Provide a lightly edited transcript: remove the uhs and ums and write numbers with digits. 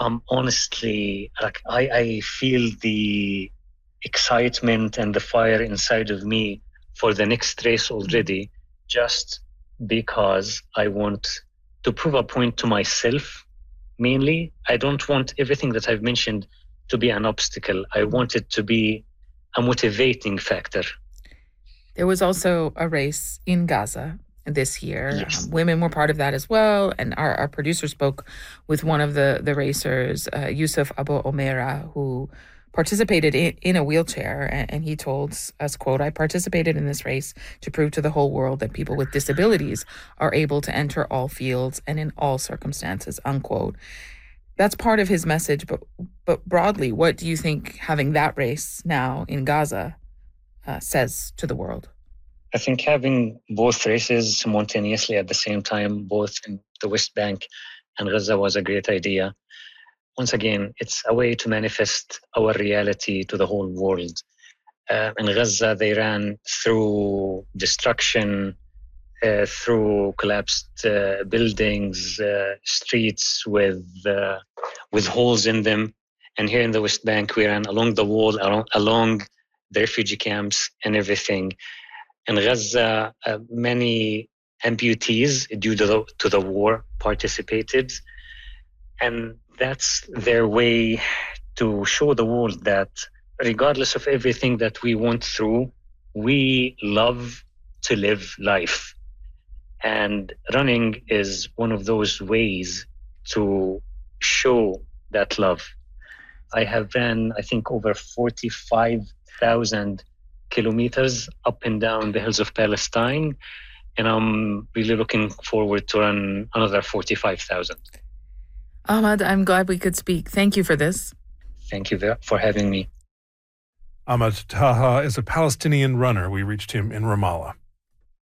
Honestly, like I feel the excitement and the fire inside of me for the next race already, just because I want to prove a point to myself. Mainly, I don't want everything that I've mentioned to be an obstacle. I want it to be a motivating factor. There was also a race in Gaza this year. Yes. Women were part of that as well. And our producer spoke with one of the racers, Yusuf Abu Omera, who participated in a wheelchair. And he told us, quote, "I participated in this race to prove to the whole world that people with disabilities are able to enter all fields and in all circumstances," unquote. That's part of his message. But broadly, what do you think having that race now in Gaza says to the world? I think having both races simultaneously at the same time, both in the West Bank and Gaza, was a great idea. Once again, it's a way to manifest our reality to the whole world. In Gaza, they ran through destruction, through collapsed buildings, streets with holes in them. And here in the West Bank, we ran along the wall, along the refugee camps and everything. In Gaza, many amputees, due to the war, participated. And that's their way to show the world that regardless of everything that we went through, we love to live life. And running is one of those ways to show that love. I have ran, I think, over 45,000 kilometers up and down the hills of Palestine. And I'm really looking forward to run another 45,000. Ahmad, I'm glad we could speak. Thank you for this. Thank you for having me. Ahmad Taha is a Palestinian runner. We reached him in Ramallah.